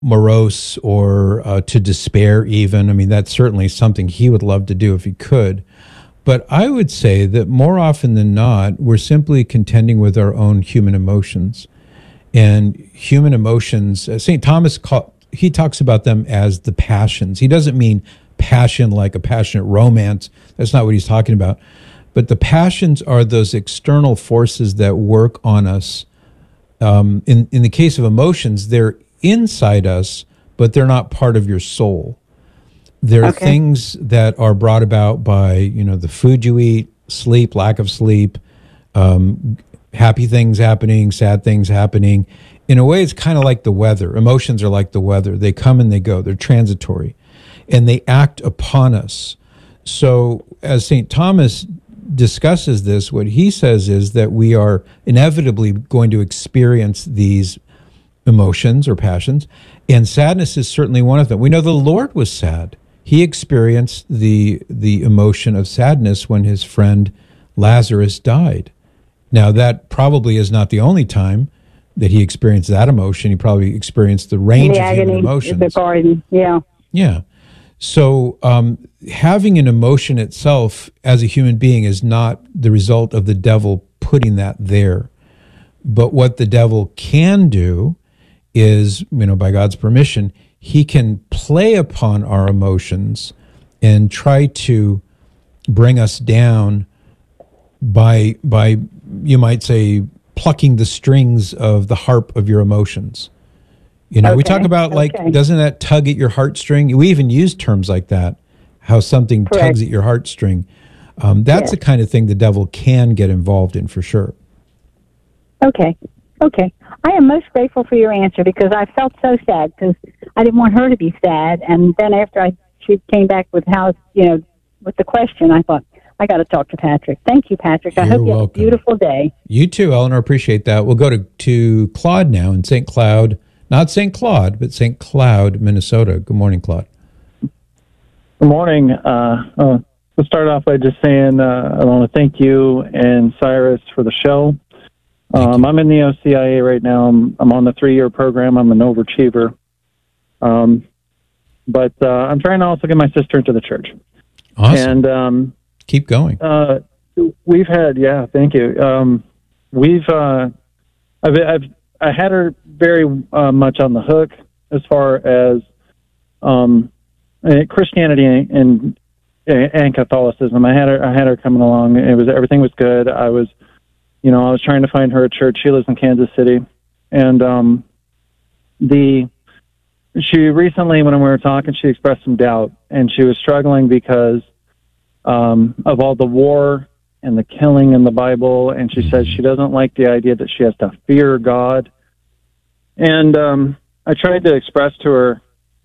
morose or to despair even. I mean, that's certainly something he would love to do if he could. But I would say that more often than not, we're simply contending with our own human emotions. And human emotions, St. Thomas, he talks about them as the passions. He doesn't mean passion like a passionate romance. That's not what he's talking about. But the passions are those external forces that work on us. In the case of emotions, they're inside us, but they're not part of your soul. There are things that are brought about by, the food you eat, sleep, lack of sleep, happy things happening, sad things happening. In a way, it's kind of like the weather. Emotions are like the weather. They come and they go. They're transitory, and they act upon us. So as St. Thomas discusses this, what he says is that we are inevitably going to experience these emotions or passions, and sadness is certainly one of them. We know the Lord was sad. He experienced the emotion of sadness when his friend Lazarus died. Now, that probably is not the only time that he experienced that emotion. He probably experienced the range of human emotions. The garden, yeah. Yeah. So having an emotion itself as a human being is not the result of the devil putting that there. But what the devil can do is, by God's permission, he can play upon our emotions and try to bring us down by you might say, plucking the strings of the harp of your emotions. We talk about doesn't that tug at your heartstring? We even use terms like that, how something tugs at your heartstring. That's the kind of thing the devil can get involved in for sure. Okay. I am most grateful for your answer because I felt so sad because I didn't want her to be sad. And then after she came back with with the question, I thought, I got to talk to Patrick. Thank you, Patrick. I hope you have a beautiful day. You too, Eleanor. Appreciate that. We'll go to Claude now in St. Cloud. Not St. Claude, but St. Cloud, Minnesota. Good morning, Claude. Good morning. We'll start off by just saying I want to thank you and Cyrus for the show. I'm in the OCIA right now. I'm on the 3-year program. I'm an overachiever. But I'm trying to also get my sister into the church. Awesome. And keep going. We've had, thank you. I had her very much on the hook as far as Christianity and Catholicism. I had her coming along. Everything was good. I was trying to find her a church. She lives in Kansas City, and she recently, when we were talking, she expressed some doubt, and she was struggling because of all the war and the killing in the Bible, and she says she doesn't like the idea that she has to fear God. And I tried to express to her,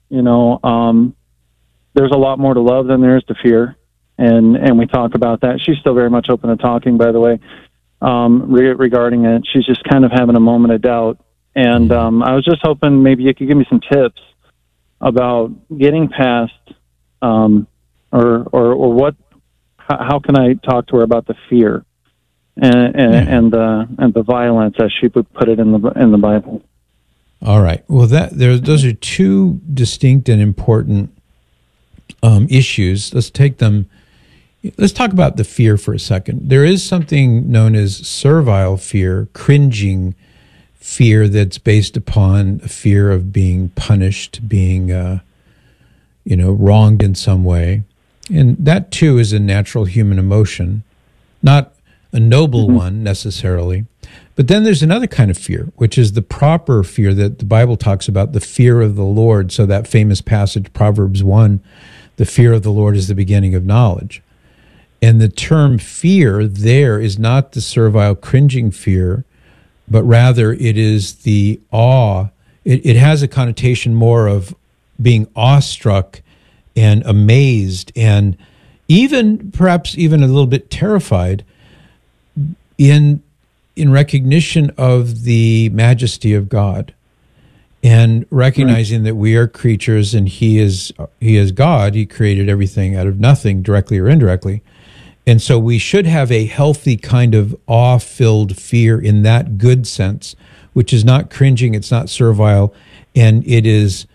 there's a lot more to love than there is to fear, and we talk about that. She's still very much open to talking, by the way, regarding it. She's just kind of having a moment of doubt, and I was just hoping maybe you could give me some tips about getting past, or what. How can I talk to her about the fear and the violence, as she would put it in the Bible? All right. Well, those are two distinct and important issues. Let's take them. Let's talk about the fear for a second. There is something known as servile fear, cringing fear, that's based upon a fear of being punished, being wronged in some way. And that, too, is a natural human emotion, not a noble one necessarily. But then there's another kind of fear, which is the proper fear that the Bible talks about, the fear of the Lord. So that famous passage, Proverbs 1, the fear of the Lord is the beginning of knowledge. And the term fear there is not the servile, cringing fear, but rather it is the awe. It has a connotation more of being awestruck and amazed, and perhaps even a little bit terrified in recognition of the majesty of God, and recognizing that we are creatures and He is God. He created everything out of nothing, directly or indirectly. And so we should have a healthy kind of awe-filled fear in that good sense, which is not cringing, it's not servile, And it is